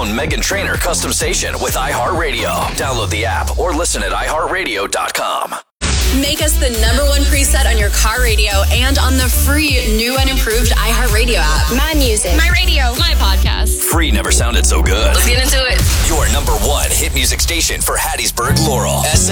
own Meghan Trainor custom station with iHeartRadio. Download the app or listen at iHeartRadio.com. Make us the #1 preset on your car radio and on the free new and improved iHeartRadio app. My music. My radio. My podcast. Free never sounded so good. Let's get into it. Your #1 hit music station for Hattiesburg, Laurel.